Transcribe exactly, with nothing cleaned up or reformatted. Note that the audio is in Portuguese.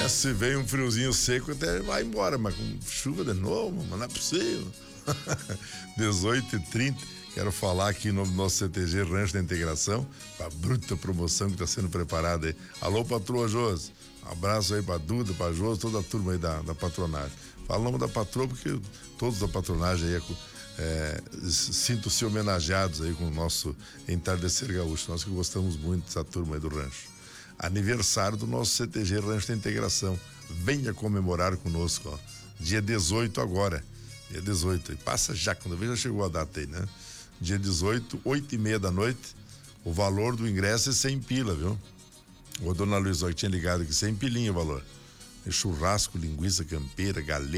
se vem um friozinho seco, até vai embora, mas com chuva de novo, mas não é possível. dezoito e trinta, quero falar aqui em nome do nosso C T G Rancho da Integração, a bruta promoção que está sendo preparada aí. Alô, patroa Josi, um abraço aí pra Duda, pra Josi, toda a turma aí da, da patronagem. Falamos da patroa porque todos da patronagem aí é, sinto-se homenageados aí com o nosso Entardecer Gaúcho, nós que gostamos muito dessa turma aí do rancho. Aniversário do nosso C T G Rancho da Integração, venha comemorar conosco, ó, dia dezoito agora, dia dezoito, e passa já, quando eu vejo já chegou a data aí, né? Dia dezoito, oito e meia da noite, o valor do ingresso é cem pila, viu? O dona Luísa que tinha ligado aqui, cem pilinha o valor. É churrasco, linguiça campeira, galinha,